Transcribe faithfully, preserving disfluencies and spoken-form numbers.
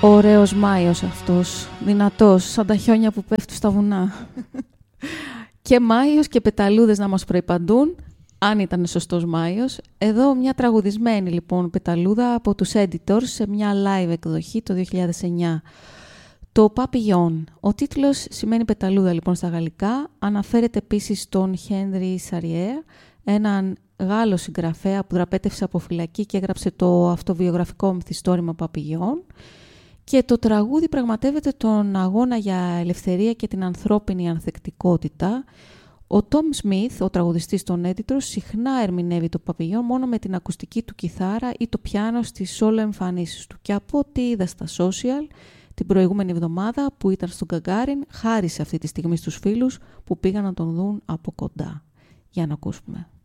Ωραίος Μάιος αυτός, δυνατός, σαν τα χιόνια που πέφτουν στα βουνά. Και Μάιος και πεταλούδες να μας προϋπαντούν, αν ήταν σωστός Μάιος. Εδώ μια τραγουδισμένη λοιπόν πεταλούδα από τους Editors σε μια live εκδοχή το δύο χιλιάδες εννιά. Το Papillon. Ο τίτλος σημαίνει πεταλούδα λοιπόν στα γαλλικά. Αναφέρεται επίσης στον Henry Charrière, έναν Γάλλο συγγραφέα που δραπέτευσε από φυλακή και έγραψε το αυτοβιογραφικό μυθιστόρημα Papillon. Και το τραγούδι πραγματεύεται τον αγώνα για ελευθερία και την ανθρώπινη ανθεκτικότητα. Ο Tom Smith, ο τραγουδιστής των Editors, συχνά ερμηνεύει το Papillon μόνο με την ακουστική του κιθάρα ή το πιάνο στις solo εμφανίσεις του. Και από ό,τι είδα στα social την προηγούμενη εβδομάδα που ήταν στον Γκαγκάριν, χάρισε αυτή τη στιγμή στους φίλους που πήγαν να τον δουν από κοντά. Για να ακούσουμε.